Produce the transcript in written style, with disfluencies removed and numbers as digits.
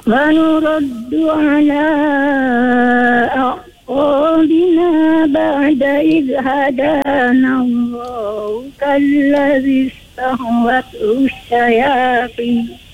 ونرد على أعقابنا بعد إذ هدانا الله كالذي استهوته الشياطين